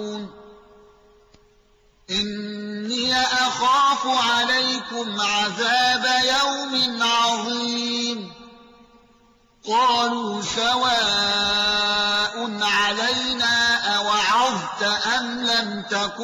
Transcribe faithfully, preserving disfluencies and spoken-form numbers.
إني أخاف عليكم عذاب يوم عظيم قالوا سواء علينا أوعظت أم لم تكن